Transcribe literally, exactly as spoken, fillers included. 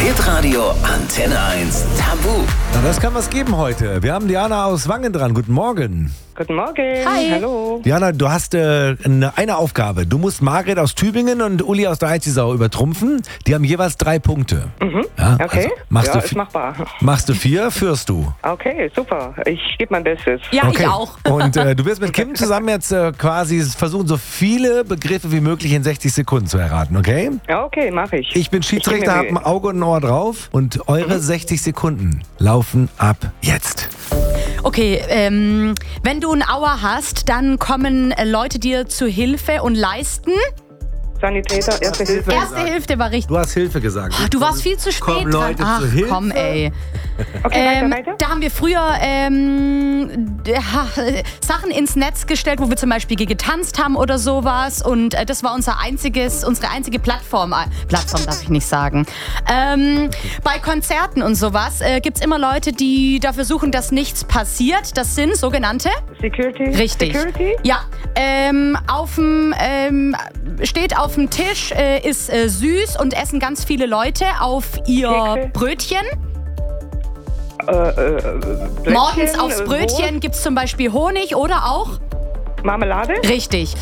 Hitradio Antenne eins Tabu. Na, das kann was geben heute. Wir haben Diana aus Wangen dran. Guten Morgen. Guten Morgen. Hi. Hallo. Diana, du hast äh, eine, eine Aufgabe. Du musst Margret aus Tübingen und Uli aus der Einsiegsau übertrumpfen. Die haben jeweils drei Punkte. Mhm. Ja, Okay. also machst, ja, du ist vi- machbar. machst du vier, führst du. Okay, super. Ich gebe mein Bestes. Ja, Okay. ich auch. Und äh, du wirst mit Kim zusammen jetzt äh, quasi versuchen, so viele Begriffe wie möglich in sechzig Sekunden zu erraten, okay? Ja, okay, mache ich. Ich bin Schiedsrichter, Ich habe geb mir ein Auge und ein Ohr drauf und eure sechzig Sekunden laufen ab jetzt. Okay, ähm, wenn du ein Auer hast, dann kommen äh, Leute dir zu Hilfe und leisten. Sanitäter, erste Hilfe. Erste Hilfe war richtig. Du hast Hilfe gesagt. Ach, du warst viel zu spät Kommen dran. Leute Ach, zu Hilfe? komm, ey. Okay, Ähm, weiter, weiter. da haben wir früher ähm, d- ha, Sachen ins Netz gestellt, wo wir zum Beispiel getanzt haben oder sowas. Und äh, das war unser einziges, unsere einzige Plattform. Äh, Plattform darf ich nicht sagen. Ähm, bei Konzerten und sowas äh, gibt es immer Leute, die dafür suchen, dass nichts passiert. Das sind sogenannte... Security. Richtig. Security. Ja, ähm, auf'm, ähm, steht auf dem Tisch, äh, ist äh, süß und essen ganz viele Leute auf ihr Kekse. Brötchen. Äh, äh, Blättchen, Morgens aufs äh, Brötchen gibt's zum Beispiel Honig oder auch... Wurst, Marmelade. Richtig.